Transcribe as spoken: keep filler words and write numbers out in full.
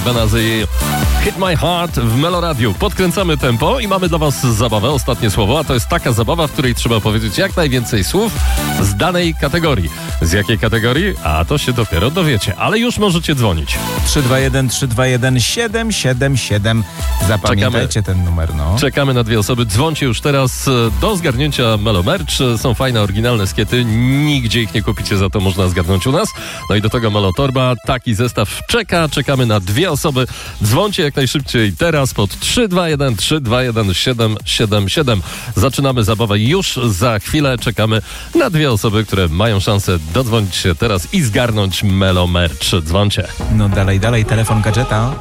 Benazy Hit My Heart w Meloradiu. Podkręcamy tempo i mamy dla was zabawę, ostatnie słowo, a to jest taka zabawa, w której trzeba powiedzieć jak najwięcej słów z danej kategorii. Z jakiej kategorii? A to się dopiero dowiecie, ale już możecie dzwonić. trzy dwa jeden trzy dwa jeden siedem siedem siedem. Zapamiętajcie ten numer, no. Czekamy na dwie osoby. Dzwońcie już teraz do zgarnięcia Melo Merch. Są fajne, oryginalne skiety. Nigdzie ich nie kupicie, za to można zgarnąć u nas. No i do tego Melo Torba. Taki zestaw czeka. Czekamy na dwie osoby. Dzwońcie jak najszybciej teraz pod trzy dwa jeden trzy dwa jeden siedem siedem siedem. Zaczynamy zabawę już za chwilę. Czekamy na dwie osoby, które mają szansę dodzwonić się teraz i zgarnąć Melo Merch. Dzwońcie. No dalej, dalej, telefon gadżeta.